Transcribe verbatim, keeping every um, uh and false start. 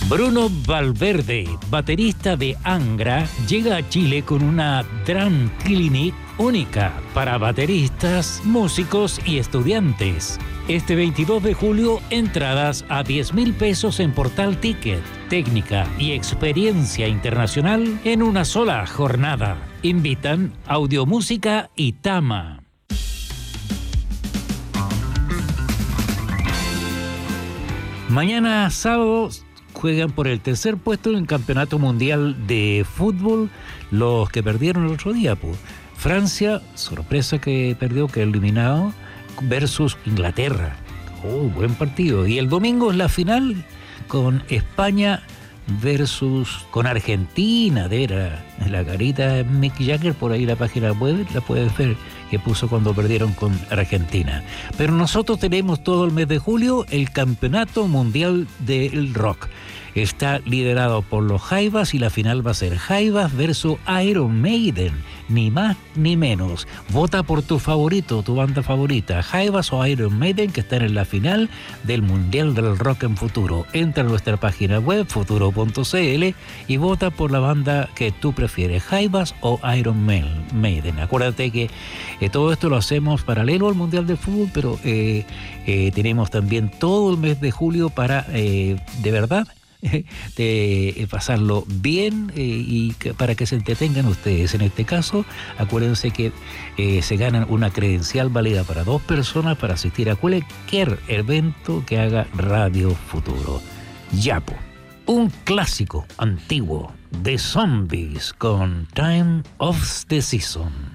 Bruno Valverde, baterista de Angra, llega a Chile con una drum clinic única para bateristas, músicos y estudiantes. Este veintidós de julio, entradas a diez mil pesos en Portal Ticket. Técnica y experiencia internacional en una sola jornada. Invitan Audiomúsica y Tama. Mañana sábado juegan por el tercer puesto en el Campeonato Mundial de Fútbol los que perdieron el otro día, pues. Francia, sorpresa que perdió, que eliminado, versus Inglaterra. Oh, buen partido. Y el domingo es la final con España versus con Argentina. De era la carita de Mick Jagger, por ahí la página web la puedes ver, que puso cuando perdieron con Argentina. Pero nosotros tenemos todo el mes de julio el Campeonato Mundial del Rock. Está liderado por los Jaivas y la final va a ser Jaivas versus Iron Maiden, ni más ni menos. Vota por tu favorito, tu banda favorita, Jaivas o Iron Maiden, que están en la final del Mundial del Rock en Futuro. Entra a nuestra página web, futuro punto c l, y vota por la banda que tú prefieres, Jaivas o Iron Maiden. Acuérdate que eh, todo esto lo hacemos paralelo al Mundial de Fútbol, pero eh, eh, tenemos también todo el mes de julio para, eh, de verdad, de pasarlo bien eh, y que, para que se entretengan ustedes. En este caso, acuérdense que eh, se ganan una credencial válida para dos personas para asistir a cualquier evento que haga Radio Futuro. Yapo, un clásico antiguo de Zombies con Time of the Season.